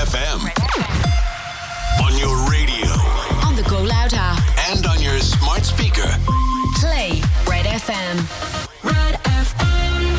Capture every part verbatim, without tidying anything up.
F M. On your radio. On the Go Loud app. And on your smart speaker. Play Red F M. Red F M.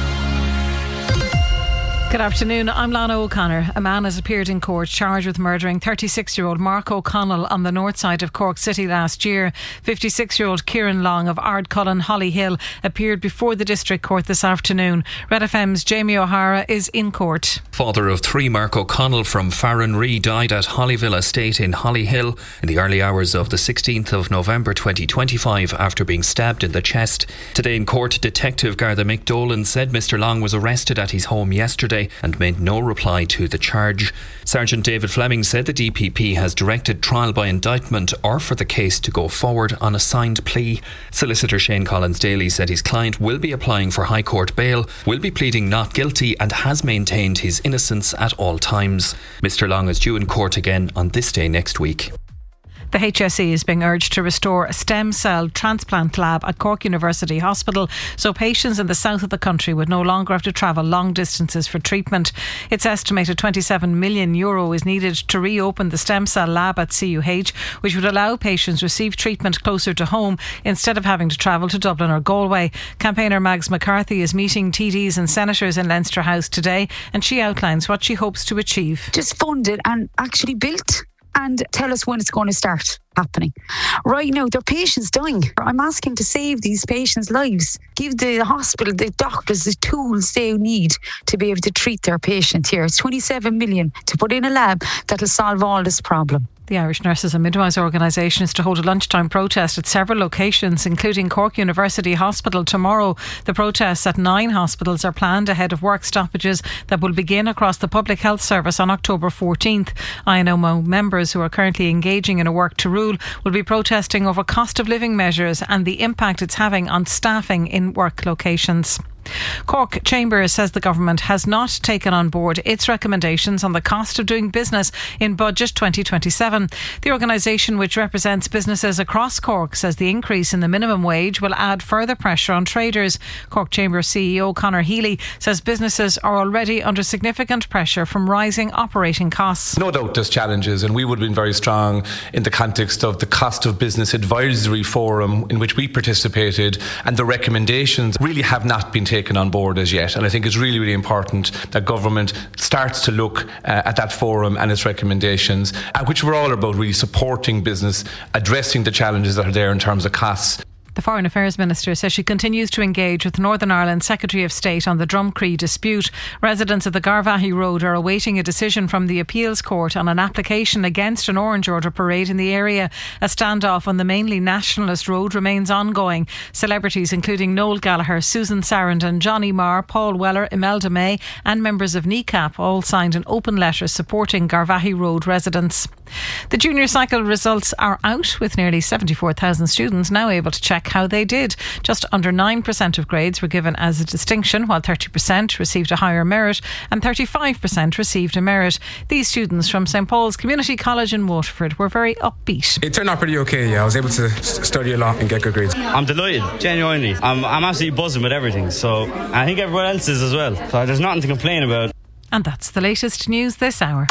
Good afternoon, I'm Lana O'Connor. A man has appeared in court charged with murdering thirty-six-year-old Mark O'Connell on the north side of Cork City last year. fifty-six-year-old Kieran Long of Ardcullen, Hollyhill, appeared before the District Court this afternoon. Red F M's Jamie O'Hara is in court. Father of three, Mark O'Connell from Farranree, died at Hollyville Estate in Hollyhill in the early hours of the sixteenth of November twenty twenty-five after being stabbed in the chest. Today in court, Detective Garda Mick Dolan said Mr Long was arrested at his home yesterday and made no reply to the charge. Sergeant David Fleming said the D P P has directed trial by indictment or for the case to go forward on a signed plea. Solicitor Shane Collins-Daly said his client will be applying for High Court bail, will be pleading not guilty and has maintained his innocence at all times. Mr Long is due in court again on this day next week. The H S E is being urged to restore a stem cell transplant lab at Cork University Hospital so patients in the south of the country would no longer have to travel long distances for treatment. It's estimated twenty-seven million euro is needed to reopen the stem cell lab at C U H, which would allow patients to receive treatment closer to home instead of having to travel to Dublin or Galway. Campaigner Mags McCarthy is meeting T Ds and senators in Leinster House today, and she outlines what she hopes to achieve. Just fund it and actually built, and tell us when it's going to start happening. Right now, there are patients dying. I'm asking to save these patients' lives. Give the hospital, the doctors, the tools they need to be able to treat their patients here. It's twenty-seven million to put in a lab that'll solve all this problem. The Irish Nurses and Midwives Organisation is to hold a lunchtime protest at several locations, including Cork University Hospital tomorrow. The protests at nine hospitals are planned ahead of work stoppages that will begin across the Public Health Service on October fourteenth. I N O M O members who are currently engaging in a work to rule will be protesting over cost of living measures and the impact it's having on staffing in work locations. Cork Chamber says the government has not taken on board its recommendations on the cost of doing business in Budget twenty twenty-seven. The organisation, which represents businesses across Cork, says the increase in the minimum wage will add further pressure on traders. Cork Chamber C E O Conor Healy says businesses are already under significant pressure from rising operating costs. No doubt there's challenges, and we would have been very strong in the context of the Cost of Business Advisory Forum in which we participated, and the recommendations really have not been taken taken on board as yet, and I think it's really really important that government starts to look uh, at that forum and its recommendations, uh, which were all about really supporting business, addressing the challenges that are there in terms of costs. The Foreign Affairs Minister says she continues to engage with Northern Ireland Secretary of State on the Drumcree dispute. Residents of the Garvaghey Road are awaiting a decision from the Appeals Court on an application against an Orange Order parade in the area. A standoff on the mainly nationalist road remains ongoing. Celebrities including Noel Gallagher, Susan Sarandon, Johnny Marr, Paul Weller, Imelda May and members of N I C A P all signed an open letter supporting Garvaghey Road residents. The junior cycle results are out, with nearly seventy-four thousand students now able to check how they did. Just under nine percent of grades were given as a distinction, while thirty percent received a higher merit and thirty-five percent received a merit. These students from St Paul's Community College in Waterford were very upbeat. It turned out pretty okay, yeah. I was able to study a lot and get good grades. I'm delighted, genuinely. I'm, I'm absolutely buzzing with everything, so I think everyone else is as well. So there's nothing to complain about. And that's the latest news this hour.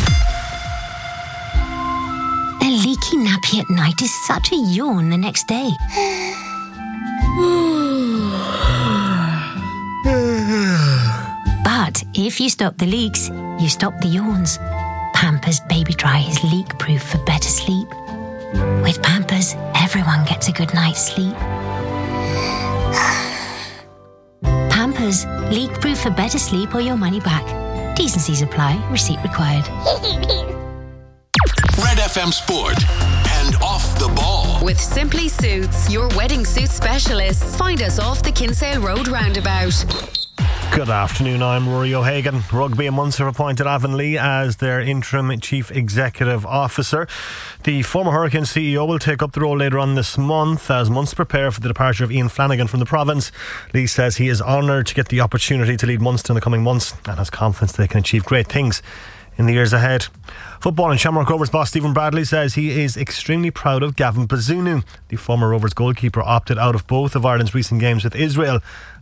A leaky nappy at night is such a yawn the next day. But if you stop the leaks, you stop the yawns. Pampers Baby Dry is leak-proof for better sleep. With Pampers, everyone gets a good night's sleep. Pampers, leak-proof for better sleep or your money back. Decencies apply. Receipt required. Red F M Sport and Off the Ball. With Simply Suits, your wedding suit specialists. Find us off the Kinsale Road roundabout. Good afternoon, I'm Rory O'Hagan. Rugby and Munster have appointed Avonlea as their interim Chief Executive Officer. The former Hurricane C E O will take up the role later on this month as Munster prepare for the departure of Ian Flanagan from the province. Lee says he is honoured to get the opportunity to lead Munster in the coming months and has confidence they can achieve great things in the years ahead. Football and Shamrock Rovers boss Stephen Bradley says he is extremely proud of Gavin Bazunu. The former Rovers goalkeeper opted out of both of Ireland's recent games with Israel